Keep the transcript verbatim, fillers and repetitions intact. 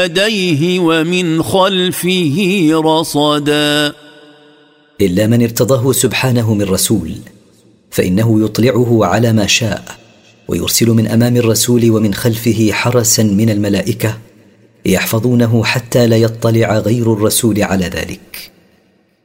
يديه ومن خلفه رصدا إلا من ارتضاه سبحانه من رسول فإنه يطلعه على ما شاء ويرسل من أمام الرسول ومن خلفه حرسا من الملائكة يحفظونه حتى لا يطلع غير الرسول على ذلك.